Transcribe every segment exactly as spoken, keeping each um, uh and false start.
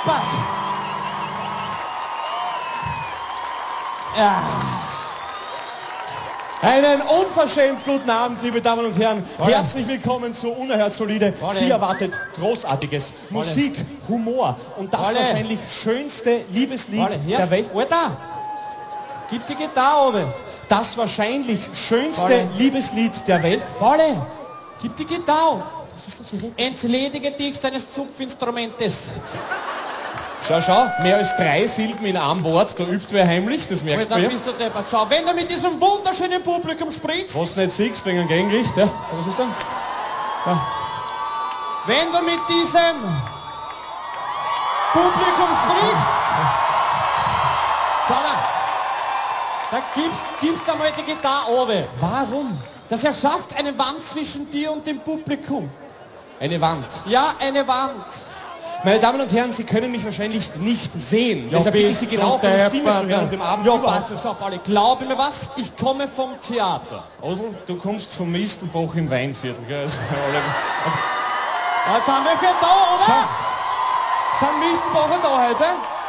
deppert! Ja. Einen unverschämt guten Abend, liebe Damen und Herren. Wolle. Herzlich willkommen zu Unerhört Solide. Wolle. Sie erwartet Großartiges. Wolle. Musik, Humor und das Wolle. wahrscheinlich schönste Liebeslied Warte, der hörst, Welt. Alter! Gib die Gitarre oben. Das wahrscheinlich schönste Wolle. Liebeslied der Welt. Wolle! Gib die Gitarre. Was ist das hier? Entledige dich deines Zupfinstrumentes. Schau, schau, mehr als drei Silben in einem Wort, da übt wer heimlich, das merkst du Dann ja. bist du deppert. Schau, wenn du mit diesem wunderschönen Publikum sprichst, Was du nicht siehst wegen dem Gegenlicht, ja. Was ist dann? wenn du mit diesem Publikum sprichst, schau da, da gibst, gibst du einmal die Gitarre oben. Warum? Das erschafft eine Wand zwischen dir und dem Publikum. Eine Wand. Ja, eine Wand. Meine Damen und Herren, Sie können mich wahrscheinlich nicht sehen. Ja, Deshalb bitte ich bist Sie genau du von der Stimme deppert. zu hören und dem Abend Ja, überhaupt. passt, schau, Pauli, glaube mir was, ich komme vom Theater. Odel, du kommst vom Mistelbach im Weinviertel, gell? Also, Da sind wir für da, oder? sind Mistelbacher da heute?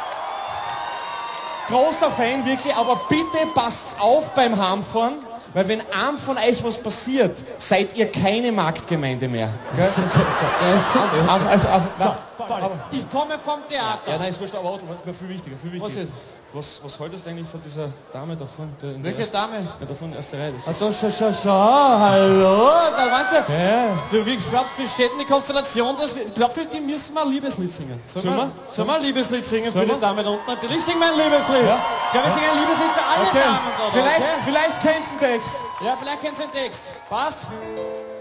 Großer Fan, wirklich, aber bitte passt auf beim Heimfahren, weil wenn einem von euch was passiert, seid ihr keine Marktgemeinde mehr. Gell? Auf, also, auf, na, Pauli, ich komme vom Theater. ja, nein, ist wurscht, aber warte, warte, viel wichtiger, viel wichtiger. Was ist? Was, was haltest du eigentlich von dieser Dame da vorne? Der in der Welche ersten- Dame? Ja, da vorne, erste Reihe. Das Ah, ist, da, schau, schau, schau, hallo, da weißt du, ja. du, wie glaubst du, wie steht denn die Konstellation, dass wir, ich glaube, für die müssen wir ein Liebeslied singen. Sollen Sollen wir? wir? Sollen wir ein Liebeslied singen für Sollen die wir? Damen unten? Natürlich singen wir ein Liebeslied. Ja. Ja, wir singen ein Liebeslied für alle Okay, Damen, oder? vielleicht, Okay? vielleicht kennst du den Text. Ja, vielleicht kennst du den Text. Passt?